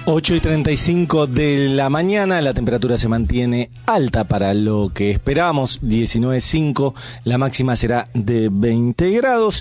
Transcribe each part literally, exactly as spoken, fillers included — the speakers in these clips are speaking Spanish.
ocho y treinta y cinco de la mañana, la temperatura se mantiene alta para lo que esperábamos, diecinueve punto cinco, la máxima será de veinte grados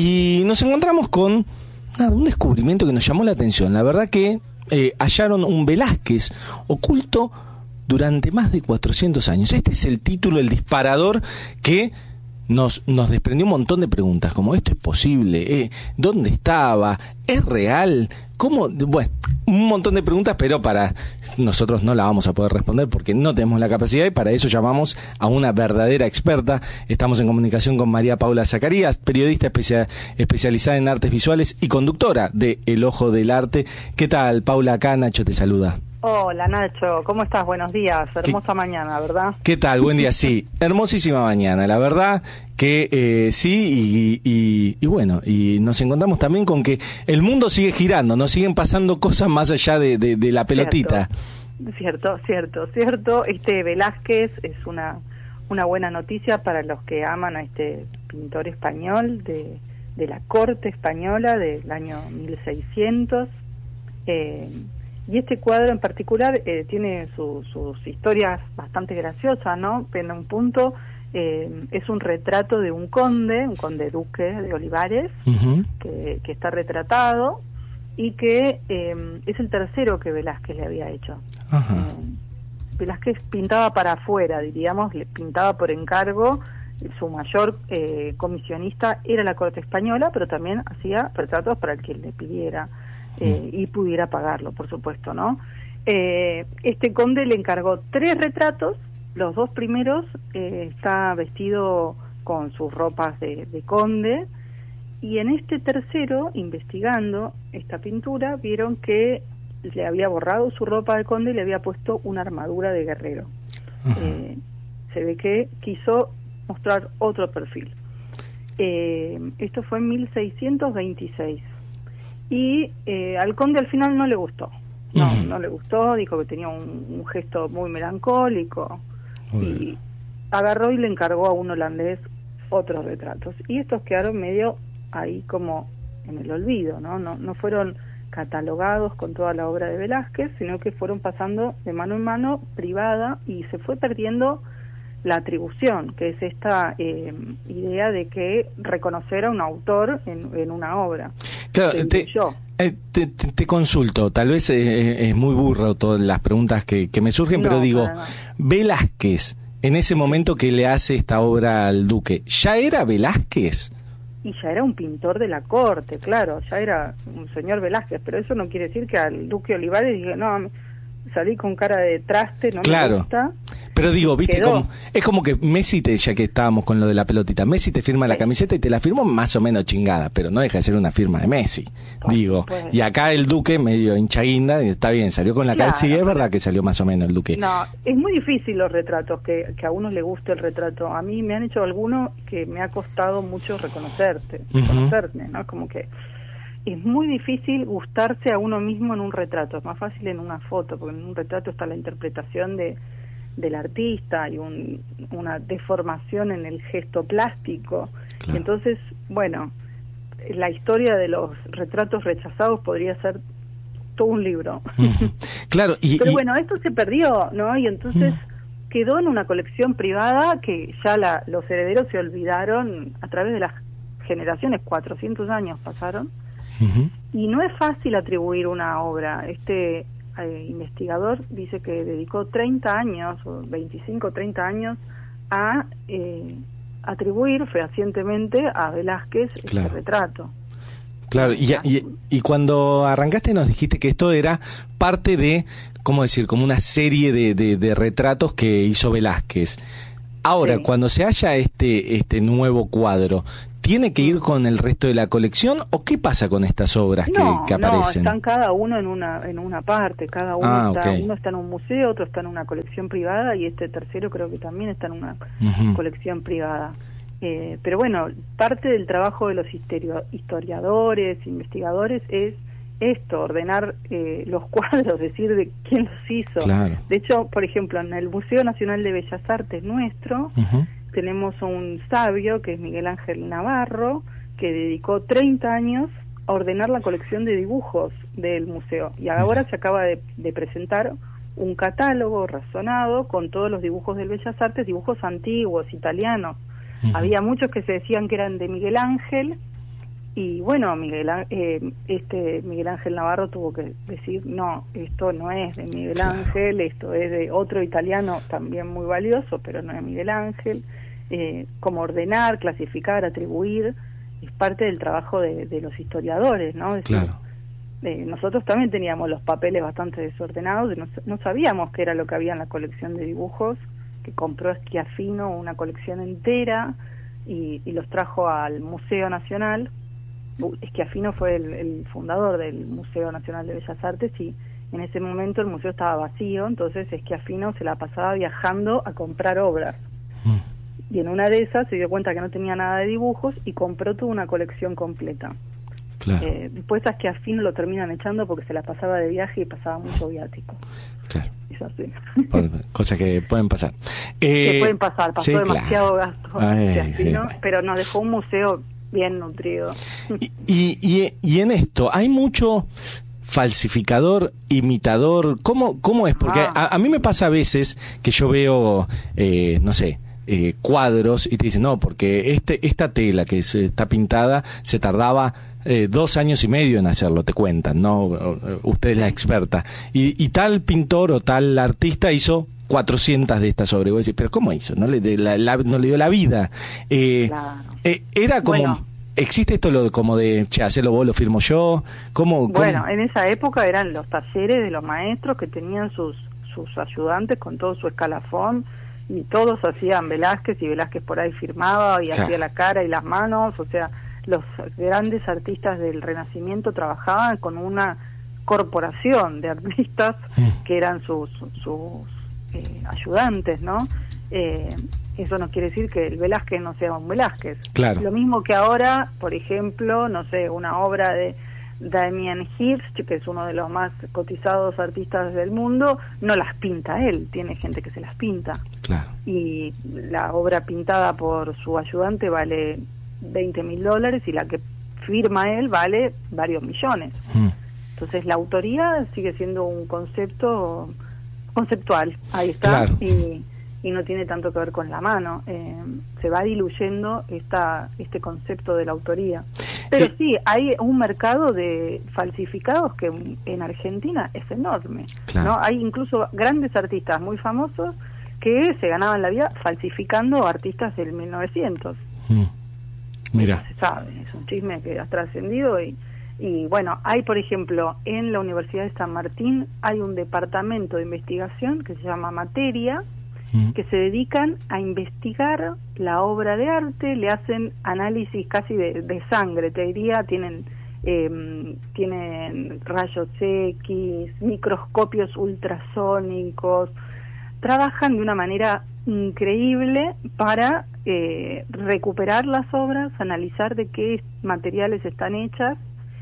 y nos encontramos con nada, un descubrimiento que nos llamó la atención. La verdad que eh, hallaron un Velázquez oculto durante más de cuatrocientos años. Este es el título, el disparador que nos, nos desprendió un montón de preguntas, como esto es posible, eh, ¿dónde estaba? ¿Es real? ¿Cómo? Bueno, un montón de preguntas, pero para nosotros no la vamos a poder responder porque no tenemos la capacidad y para eso llamamos a una verdadera experta. Estamos en comunicación con María Paula Zacarías, periodista especia, especializada en artes visuales y conductora de El Ojo del Arte. ¿Qué tal, Paula? Acá Nacho te saluda. Hola Nacho, ¿cómo estás? Buenos días, hermosa ¿Qué, mañana, ¿verdad? ¿Qué tal? Buen día, sí, hermosísima mañana, la verdad que eh, sí, y, y, y bueno, y nos encontramos también con que el mundo sigue girando, nos siguen pasando cosas más allá de, de, de la pelotita. Cierto, cierto, cierto, este Velázquez es una, una buena noticia para los que aman a este pintor español de, de la corte española del año mil seiscientos, eh, y este cuadro en particular eh, tiene su, sus historias bastante graciosas, ¿no? En un punto eh, es un retrato de un conde, un conde duque de Olivares, uh-huh. que, que está retratado y que eh, es el tercero que Velázquez le había hecho. Uh-huh. Eh, Velázquez pintaba para afuera, diríamos, le pintaba por encargo. Su mayor eh, comisionista era la corte española, pero también hacía retratos para el que le pidiera. Eh, y pudiera pagarlo, por supuesto, ¿no? Eh, este conde le encargó tres retratos, los dos primeros eh, está vestido con sus ropas de, de conde, y en este tercero, investigando esta pintura, vieron que le había borrado su ropa de conde y le había puesto una armadura de guerrero. Uh-huh. Eh, se ve que quiso mostrar otro perfil. Eh, esto fue en mil seiscientos veintiséis. Y eh, al conde al final no le gustó, no, uh-huh. no le gustó, dijo que tenía un, un gesto muy melancólico, uh-huh. y agarró y le encargó a un holandés otros retratos, y estos quedaron medio ahí como en el olvido, ¿no? No, no fueron catalogados con toda la obra de Velázquez, sino que fueron pasando de mano en mano, privada, y se fue perdiendo la atribución, que es esta eh, idea de que reconocer a un autor en, en una obra. Claro, te, eh, te, te, te consulto, tal vez eh, es muy burro todas las preguntas que, que me surgen, no, pero digo, Velázquez, en ese momento que le hace esta obra al duque, ¿ya era Velázquez? Y ya era un pintor de la corte, claro, ya era un señor Velázquez, pero eso no quiere decir que al duque Olivares dije, no, salí con cara de traste, no claro. me gusta. Pero digo, viste, como, es como que Messi, te, ya que estábamos con lo de la pelotita, Messi te firma sí. la camiseta y te la firmó más o menos chingada, pero no deja de ser una firma de Messi, pues, digo. Pues. Y acá el duque medio hinchaguinda, está bien, salió con la claro, cara, sí, es verdad que salió más o menos el duque. No, es muy difícil los retratos, que, que a unos les guste el retrato. A mí me han hecho algunos que me ha costado mucho reconocerte, uh-huh. reconocerme, ¿no? Como que es muy difícil gustarse a uno mismo en un retrato, es más fácil en una foto, porque en un retrato está la interpretación de del artista y un, una deformación en el gesto plástico. Claro. Entonces, bueno, la historia de los retratos rechazados podría ser todo un libro. Mm. Claro, y, pero y... bueno, esto se perdió, ¿no? Y entonces mm. quedó en una colección privada que ya la, los herederos se olvidaron a través de las generaciones, cuatrocientos años pasaron, uh-huh. y no es fácil atribuir una obra. Este Eh, investigador dice que dedicó treinta años, o veinticinco, treinta años, a eh, atribuir fehacientemente a Velázquez claro. este retrato. Claro, y, y, y cuando arrancaste nos dijiste que esto era parte de, ¿cómo decir?, como una serie de, de, de retratos que hizo Velázquez. Ahora, sí. cuando se halla este, este nuevo cuadro, ¿tiene que ir con el resto de la colección o qué pasa con estas obras no, que, que aparecen? No, están cada uno en una en una parte, cada uno ah, está, okay. uno está en un museo, otro está en una colección privada y este tercero creo que también está en una uh-huh. colección privada. Eh, pero bueno, parte del trabajo de los historiadores, investigadores es esto, ordenar eh, los cuadros, decir de quién los hizo. Claro. De hecho, por ejemplo, en el Museo Nacional de Bellas Artes nuestro, uh-huh. tenemos un sabio que es Miguel Ángel Navarro, que dedicó treinta años ordenar la colección de dibujos del museo. Y ahora se acaba de, de presentar un catálogo razonado con todos los dibujos del Bellas Artes, dibujos antiguos, italianos. Uh-huh. Había muchos que se decían que eran de Miguel Ángel, y bueno, Miguel, eh, este Miguel Ángel Navarro tuvo que decir, no, esto no es de Miguel claro. Ángel, esto es de otro italiano también muy valioso, pero no es Miguel Ángel. Eh, como ordenar, clasificar, atribuir, es parte del trabajo de, de los historiadores, ¿no? Es claro. decir, eh, nosotros también teníamos los papeles bastante desordenados, y no, no sabíamos qué era lo que había en la colección de dibujos, que compró Schiaffino una colección entera y, y los trajo al Museo Nacional. Schiaffino fue el, el fundador del Museo Nacional de Bellas Artes, y en ese momento el museo estaba vacío, entonces Schiaffino se la pasaba viajando a comprar obras. Mm. Y en una de esas se dio cuenta que no tenía nada de dibujos y compró toda una colección completa. Claro. Eh, después a Schiaffino lo terminan echando porque se la pasaba de viaje y pasaba mucho viático. Claro. Eso sí. Cosas que pueden pasar. Eh, que pueden pasar, pasó sí, demasiado claro. gasto Ay, Schiaffino, sí. pero nos dejó un museo bien nutrido. Y, y, y, y en esto, ¿hay mucho falsificador, imitador? ¿Cómo, cómo es? Porque ah. a, a mí me pasa a veces que yo veo, eh, no sé, eh, cuadros y te dicen, no, porque este esta tela que se, está pintada se tardaba eh, dos años y medio en hacerlo, te cuentan, ¿no? Usted es la experta. Y, y tal pintor o tal artista hizo cuatrocientas de estas obras. Y vos decís, pero ¿cómo hizo? No le, de la, la, no le dio la vida. Eh, claro. eh, era como... Bueno. ¿Existe esto lo como de, che, hacelo vos, lo firmo yo? ¿Cómo, cómo? Bueno, en esa época eran los talleres de los maestros que tenían sus sus ayudantes con todo su escalafón, y todos hacían Velázquez, y Velázquez por ahí firmaba y claro. hacía la cara y las manos. O sea, los grandes artistas del Renacimiento trabajaban con una corporación de artistas mm. que eran sus, sus eh, ayudantes, ¿no? Eh, eso no quiere decir que el Velázquez no sea un Velázquez. Claro. Lo mismo que ahora, por ejemplo, no sé, una obra de Damien Hirst, que es uno de los más cotizados artistas del mundo, no las pinta él, tiene gente que se las pinta. Claro. Y la obra pintada por su ayudante vale veinte mil dólares y la que firma él vale varios millones. Mm. Entonces la autoría sigue siendo un concepto conceptual, ahí está, claro. y y no tiene tanto que ver con la mano. Eh, se va diluyendo esta este concepto de la autoría. Pero eh, sí, hay un mercado de falsificados que en Argentina es enorme. Claro. ¿No? Hay incluso grandes artistas muy famosos que se ganaban la vida falsificando artistas del mil novecientos. Mm. Mira. No se sabe, es un chisme que ha trascendido. Y, y bueno, hay, por ejemplo, en la Universidad de San Martín hay un departamento de investigación que se llama Materia, que se dedican a investigar la obra de arte, le hacen análisis casi de, de sangre, te diría, tienen eh, tienen rayos X, microscopios ultrasónicos, trabajan de una manera increíble para eh, recuperar las obras, analizar de qué materiales están hechas,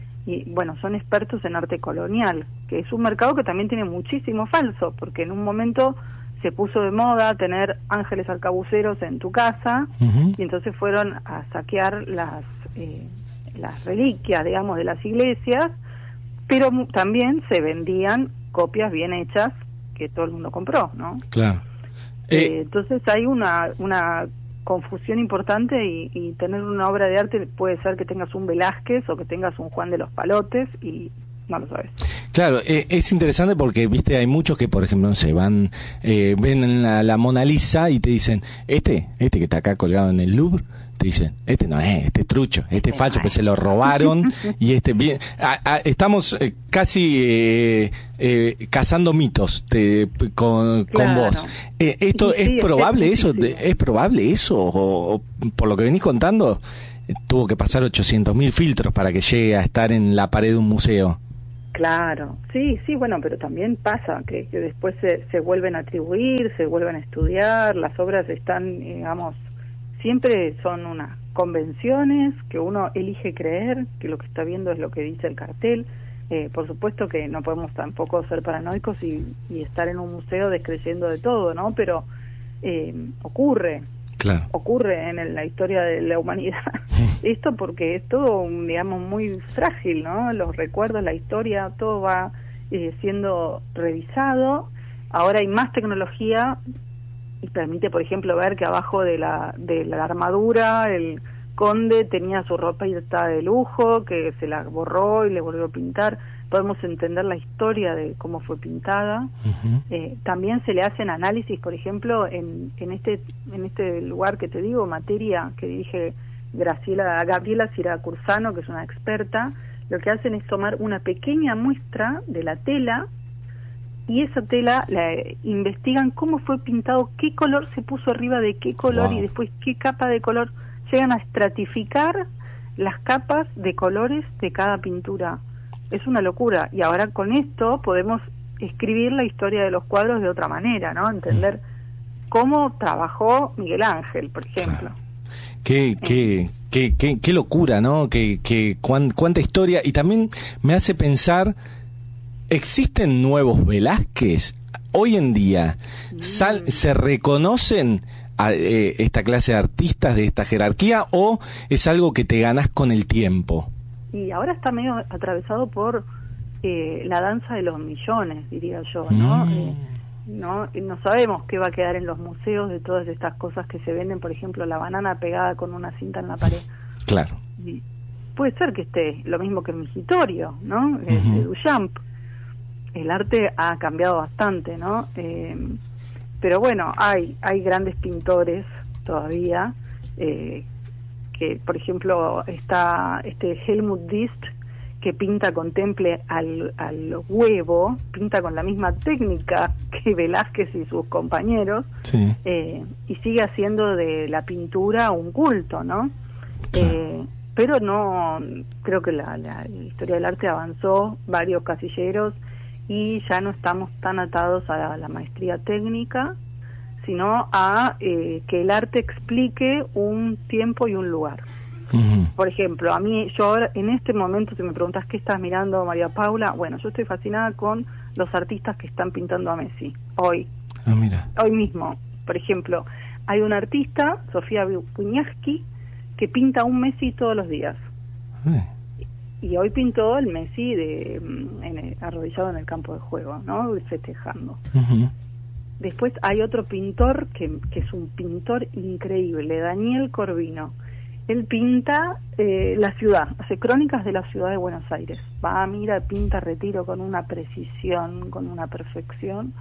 y bueno, son expertos en arte colonial, que es un mercado que también tiene muchísimo falso, porque en un momento se puso de moda tener ángeles arcabuceros en tu casa, uh-huh. y entonces fueron a saquear las eh, las reliquias, digamos, de las iglesias, pero también se vendían copias bien hechas que todo el mundo compró, ¿no? Claro. Eh, eh, entonces hay una una confusión importante, y, y tener una obra de arte puede ser que tengas un Velázquez o que tengas un Juan de los Palotes y no lo sabes. Claro, eh, es interesante porque, viste, hay muchos que, por ejemplo, no sé, van, eh, ven la, la Mona Lisa y te dicen, este, este que está acá colgado en el Louvre, te dicen, este no es, este es trucho, este es falso, pues se lo robaron, y este bien, a, a, estamos eh, casi eh, eh, cazando mitos te, con, claro. con vos. Eh, esto sí, sí, es probable es eso, de, es probable eso, o, o por lo que venís contando, eh, tuvo que pasar ochocientos mil filtros para que llegue a estar en la pared de un museo. Claro, sí, sí, bueno, pero también pasa que, que después se, se vuelven a atribuir, se vuelven a estudiar, las obras están, digamos, siempre son unas convenciones que uno elige creer, que lo que está viendo es lo que dice el cartel. Eh, por supuesto que no podemos tampoco ser paranoicos y, y estar en un museo descreyendo de todo, ¿no? Pero eh, ocurre. Claro. ocurre en el- la historia de la humanidad. Esto porque es todo, un, digamos, muy frágil, ¿no? Los recuerdos, la historia, todo va eh, siendo revisado. Ahora hay más tecnología y permite, por ejemplo, ver que abajo de la, de la armadura el conde tenía su ropa y estaba de lujo, que se la borró y le volvió a pintar. Podemos entender la historia de cómo fue pintada. Uh-huh. Eh, también se le hacen análisis, por ejemplo, en, en este en este lugar que te digo, Materia, que dirige Graciela, Gabriela Siracursano, que es una experta. Lo que hacen es tomar una pequeña muestra de la tela y esa tela la investigan cómo fue pintado, qué color se puso arriba de qué color. Wow. Y después qué capa de color. Llegan a estratificar las capas de colores de cada pintura. Es una locura. Y ahora con esto podemos escribir la historia de los cuadros de otra manera, ¿no? Entender mm. cómo trabajó Miguel Ángel, por ejemplo. Claro. Qué, qué, eh. qué, qué, qué locura, ¿no? Qué, qué, cuán, cuánta historia. Y también me hace pensar, ¿existen nuevos Velázquez? Hoy en día, mm. sal, ¿se reconocen a, eh, esta clase de artistas de esta jerarquía o es algo que te ganas con el tiempo? Y ahora está medio atravesado por eh, la danza de los millones, diría yo, ¿no? Mm. Eh, no no sabemos qué va a quedar en los museos de todas estas cosas que se venden, por ejemplo, la banana pegada con una cinta en la pared. Claro. Y puede ser que esté lo mismo que en Migitorio, ¿no? Uh-huh. eh, de Duchamp. El arte ha cambiado bastante, ¿no? Eh, pero bueno, hay hay grandes pintores todavía, eh, que por ejemplo está este Helmut Diest, que pinta con temple al, al huevo, pinta con la misma técnica que Velázquez y sus compañeros, sí. eh, y sigue haciendo de la pintura un culto, ¿no? Claro. Eh, pero no, creo que la, la, la historia del arte avanzó varios casilleros y ya no estamos tan atados a la, la maestría técnica, sino a eh, que el arte explique un tiempo y un lugar. Uh-huh. Por ejemplo, a mí, yo ahora, en este momento, si me preguntas qué estás mirando, María Paula, bueno, yo estoy fascinada con los artistas que están pintando a Messi, hoy. Ah, mira. Hoy mismo. Por ejemplo, hay una artista, Sofía Wieniawski, que pinta un Messi todos los días. Uh-huh. Y hoy pintó el Messi de, en el, arrodillado en el campo de juego, ¿no? Festejando. Uh-huh. Después hay otro pintor que, que es un pintor increíble, Daniel Corvino. Él pinta eh, la ciudad, hace crónicas de la ciudad de Buenos Aires. Va, mira, pinta Retiro con una precisión, con una perfección.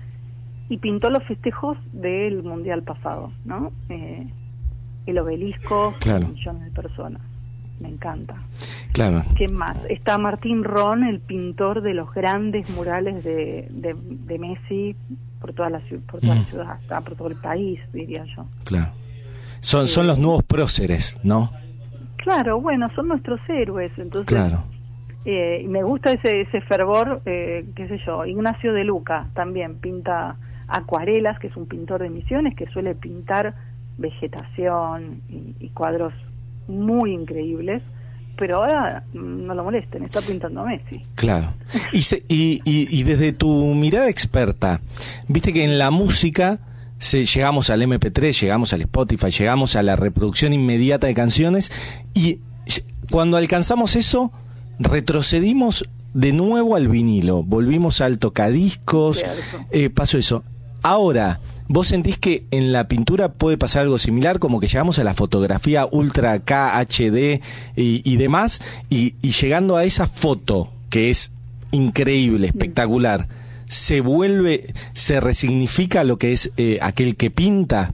Y pintó los festejos del Mundial pasado, ¿no? Eh, el obelisco, claro. Millones de personas. Me encanta. Claro. ¿Qué más? Está Martín Ron, el pintor de los grandes murales de, de, de Messi por toda la por toda mm. la ciudad, está por todo el país, diría yo. Claro. Son, son los nuevos próceres, ¿no? Claro, bueno, son nuestros héroes, entonces. Claro. Eh, me gusta ese ese fervor, eh, qué sé yo. Ignacio de Luca también pinta acuarelas, que es un pintor de Misiones que suele pintar vegetación y, y cuadros muy increíbles. Pero ahora no lo molesten, está pintando a Messi. Claro. Y, se, y, y, y desde tu mirada experta, viste que en la música se, llegamos al eme pe tres, llegamos al Spotify, llegamos a la reproducción inmediata de canciones y cuando alcanzamos eso, retrocedimos de nuevo al vinilo, volvimos al tocadiscos, eh, pasó eso. Ahora, ¿vos sentís que en la pintura puede pasar algo similar, como que llegamos a la fotografía ultra K H D y, y demás, y, y llegando a esa foto que es increíble, espectacular, se vuelve, se resignifica lo que es eh, aquel que pinta?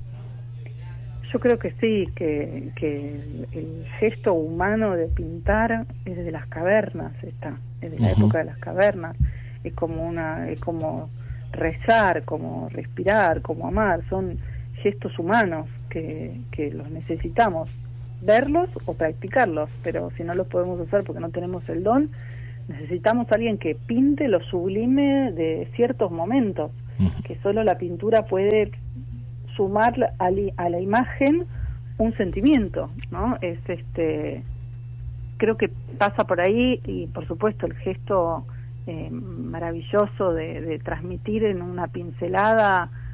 Yo creo que sí, que, que el, el gesto humano de pintar es desde las cavernas, está, desde la uh-huh. época de las cavernas, es como una, es como rezar, como respirar, como amar, son gestos humanos que, que los necesitamos verlos o practicarlos, pero si no los podemos hacer porque no tenemos el don, necesitamos a alguien que pinte lo sublime de ciertos momentos, uh-huh. que solo la pintura puede sumar a, li, a la imagen un sentimiento, ¿no? Es este, creo que pasa por ahí y por supuesto el gesto Eh, maravilloso de, de transmitir en una pincelada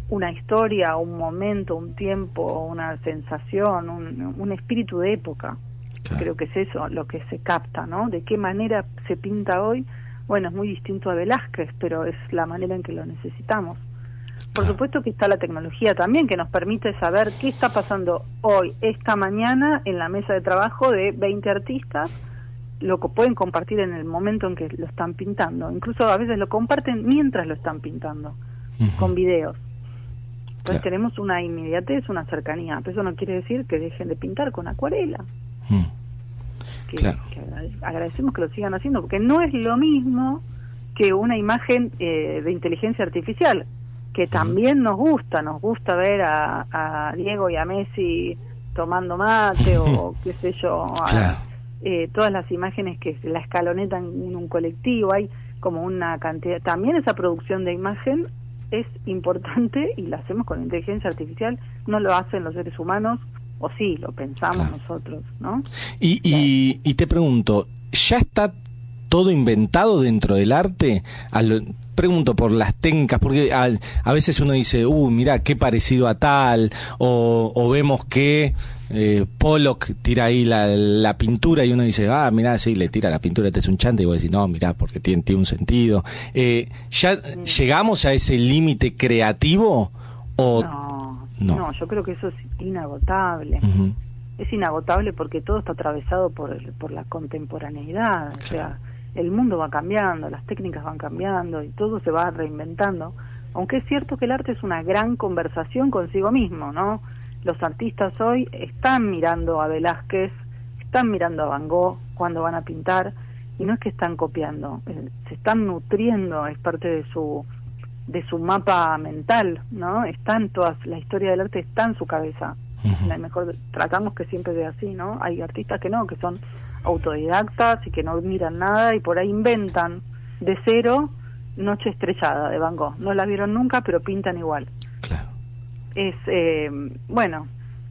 una historia, un momento, un tiempo, una sensación, un, un espíritu de época. Claro. Creo que es eso lo que se capta, ¿no? De qué manera se pinta hoy. Bueno, es muy distinto a Velázquez, pero es la manera en que lo necesitamos. Por claro. supuesto que está la tecnología también, que nos permite saber qué está pasando hoy, esta mañana, en la mesa de trabajo de veinte artistas, lo que pueden compartir en el momento en que lo están pintando. Incluso a veces lo comparten mientras lo están pintando, uh-huh. con videos. Entonces claro. tenemos una inmediatez, una cercanía, pero eso no quiere decir que dejen de pintar con acuarela. Mm. Que, claro. que agradecemos que lo sigan haciendo, porque no es lo mismo que una imagen eh, de inteligencia artificial, que también mm. nos gusta, nos gusta ver a, a Diego y a Messi tomando mate o qué sé yo, a, claro. eh, todas las imágenes que la escalonetan en un colectivo, hay como una cantidad, también esa producción de imagen es importante y la hacemos con inteligencia artificial, no lo hacen los seres humanos, o sí, lo pensamos claro. nosotros, ¿no? Y, y, y te pregunto, ¿ya está todo inventado dentro del arte? Al, pregunto por las técnicas, porque a, a veces uno dice, uh, mirá, qué parecido a tal, o, o vemos que eh, Pollock tira ahí la, la pintura y uno dice, ah, mirá, sí, le tira la pintura, este es un chante, y vos decís, no, mirá, porque tiene, tiene un sentido. Eh, ¿Ya mm. llegamos a ese límite creativo o...? No, no, no, yo creo que eso es inagotable. Uh-huh. Es inagotable porque todo está atravesado por, el, por la contemporaneidad, o sea, el mundo va cambiando, las técnicas van cambiando y todo se va reinventando, aunque es cierto que el arte es una gran conversación consigo mismo, ¿no? Los artistas hoy están mirando a Velázquez, están mirando a Van Gogh cuando van a pintar, y no es que están copiando, eh, se están nutriendo, es parte de su de su mapa mental, ¿no? Están todas, la historia del arte está en su cabeza. Uh-huh. La mejor, tratamos que siempre sea así, ¿no? Hay artistas que no, que son autodidactas y que no miran nada y por ahí inventan de cero Noche Estrellada de Van Gogh. No la vieron nunca, pero pintan igual. Claro. Es, eh, bueno,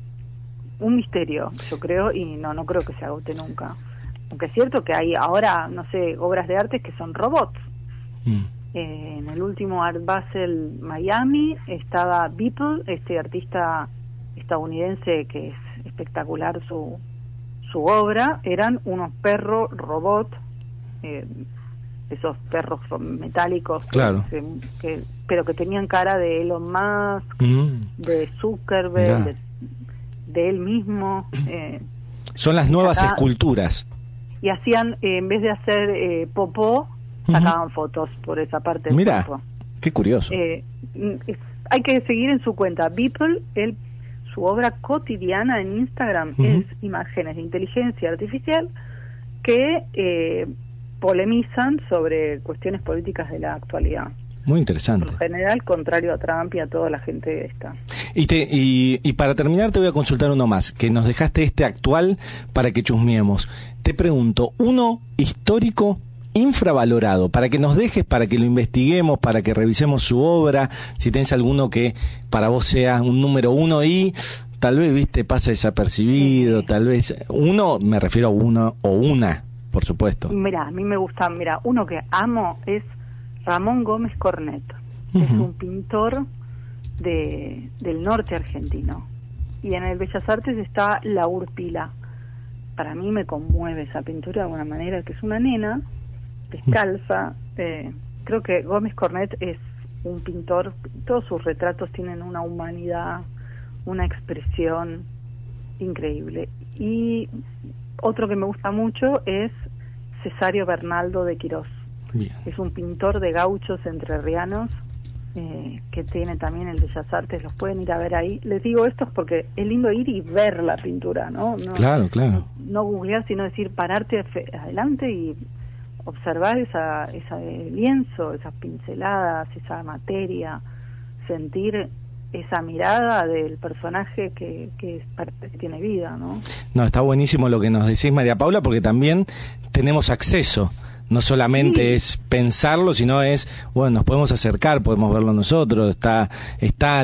un misterio, yo creo, y no, no creo que se agote nunca. Aunque es cierto que hay ahora, no sé, obras de arte que son robots. Mm. Eh, en el último Art Basel Miami estaba Beeple, este artista estadounidense que es espectacular su su obra, eran unos perros robot, eh, esos perros metálicos, claro. que, que, pero que tenían cara de Elon Musk, mm. de Zuckerberg, de, de él mismo. Eh, Son las nuevas acá, esculturas. Y hacían, eh, en vez de hacer eh, popó, sacaban uh-huh. fotos por esa parte del Mira, cuerpo. Qué curioso. Eh, es, hay que seguir en su cuenta. Beeple, él, su obra cotidiana en Instagram uh-huh. es imágenes de inteligencia artificial que eh, polemizan sobre cuestiones políticas de la actualidad. Muy interesante. En general, contrario a Trump y a toda la gente esta. Y, te, y, y para terminar te voy a consultar uno más, que nos dejaste este actual para que chusmiemos. Te pregunto, uno histórico infravalorado, para que nos dejes, para que lo investiguemos, para que revisemos su obra, si tenés alguno que para vos sea un número uno y tal vez, viste, pasa desapercibido, tal vez, uno, me refiero a uno o una, por supuesto. Mira, a mí me gusta, mira, uno que amo es Ramón Gómez Cornet, uh-huh. es un pintor de, del norte argentino, y en el Bellas Artes está La Urpila. Para mí me conmueve esa pintura de alguna manera, que es una nena descalza. Eh, creo que Gómez Cornet es un pintor, todos sus retratos tienen una humanidad, una expresión increíble. Y otro que me gusta mucho es Cesario Bernaldo de Quirós. Bien. Es un pintor de gauchos entrerrianos eh, que tiene también el Bellas Artes, los pueden ir a ver ahí. Les digo esto porque es lindo ir y ver la pintura, ¿no? no claro, claro. No, no googlear, sino decir, pararte adelante y observar esa, esa lienzo, esas pinceladas, esa materia, sentir esa mirada del personaje que, que, que tiene vida, ¿no? No, está buenísimo lo que nos decís, María Paula, porque también tenemos acceso. No solamente sí. es pensarlo, sino es, bueno, nos podemos acercar, podemos verlo nosotros, está, está